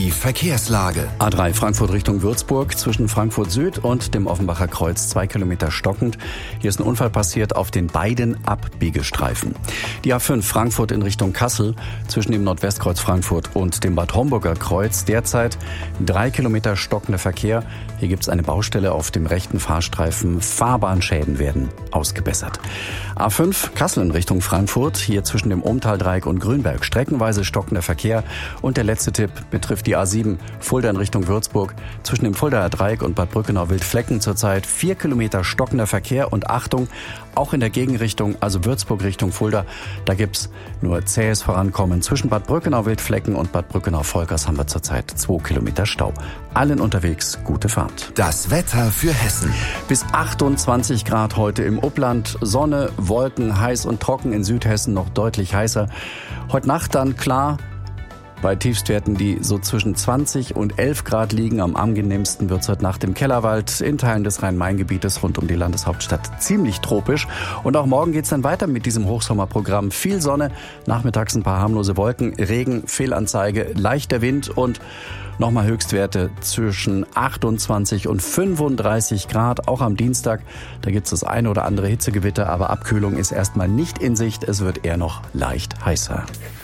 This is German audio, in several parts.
Die Verkehrslage. A3 Frankfurt Richtung Würzburg zwischen Frankfurt Süd und dem Offenbacher Kreuz 2 Kilometer stockend. Hier ist ein Unfall passiert auf den beiden Abbiegestreifen. Die A5 Frankfurt in Richtung Kassel zwischen dem Nordwestkreuz Frankfurt und dem Bad Homburger Kreuz derzeit 3 Kilometer stockender Verkehr. Hier gibt es eine Baustelle auf dem rechten Fahrstreifen. Fahrbahnschäden werden ausgebessert. A5 Kassel in Richtung Frankfurt, hier zwischen dem Ommtaldreieck und Grünberg streckenweise stockender Verkehr. Und der letzte Tipp betrifft die A7 Fulda in Richtung Würzburg. Zwischen dem Fuldaer Dreieck und Bad Brückenau-Wildflecken zurzeit 4 Kilometer stockender Verkehr. Und Achtung, auch in der Gegenrichtung, also Würzburg Richtung Fulda, da gibt's nur zähes Vorankommen. Zwischen Bad Brückenau-Wildflecken und Bad Brückenau-Volkers haben wir zurzeit 2 Kilometer Stau. Allen unterwegs gute Fahrt. Das Wetter für Hessen. Bis 28 Grad heute im Upland. Sonne, Wolken, heiß und trocken. In Südhessen noch deutlich heißer. Heute Nacht dann klar. Bei Tiefstwerten, die so zwischen 20 und 11 Grad liegen. Am angenehmsten wird es heute Nacht im Kellerwald, in Teilen des Rhein-Main-Gebietes rund um die Landeshauptstadt ziemlich tropisch. Und auch morgen geht's dann weiter mit diesem Hochsommerprogramm. Viel Sonne, nachmittags ein paar harmlose Wolken, Regen, Fehlanzeige, leichter Wind und nochmal Höchstwerte zwischen 28 und 35 Grad. Auch am Dienstag, da gibt's das eine oder andere Hitzegewitter, aber Abkühlung ist erstmal nicht in Sicht. Es wird eher noch leicht heißer.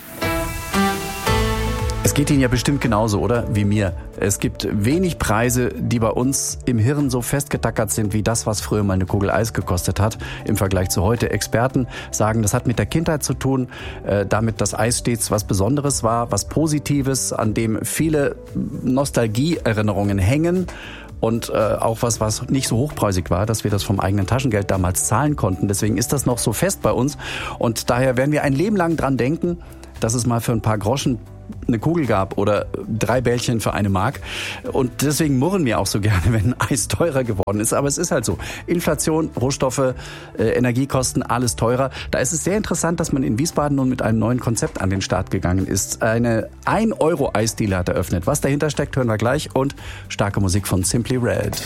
Es geht Ihnen ja bestimmt genauso, oder? Wie mir. Es gibt wenig Preise, die bei uns im Hirn so festgetackert sind, wie das, was früher mal eine Kugel Eis gekostet hat, im Vergleich zu heute. Experten sagen, das hat mit der Kindheit zu tun, damit das Eis stets was Besonderes war, was Positives, an dem viele Nostalgieerinnerungen hängen. Und auch was nicht so hochpreisig war, dass wir das vom eigenen Taschengeld damals zahlen konnten. Deswegen ist das noch so fest bei uns. Und daher werden wir ein Leben lang dran denken, dass es mal für ein paar Groschen eine Kugel gab oder 3 Bällchen für 1 Mark. Und deswegen murren wir auch so gerne, wenn Eis teurer geworden ist. Aber es ist halt so. Inflation, Rohstoffe, Energiekosten, alles teurer. Da ist es sehr interessant, dass man in Wiesbaden nun mit einem neuen Konzept an den Start gegangen ist. Eine 1-Euro-Eisdiele hat eröffnet. Was dahinter steckt, hören wir gleich. Und starke Musik von Simply Red.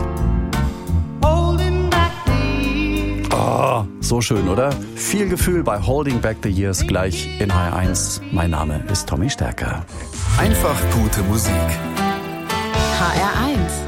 Oh, so schön, oder? Viel Gefühl bei Holding Back the Years gleich in HR1. Mein Name ist Tommy Stärker. Einfach gute Musik. HR1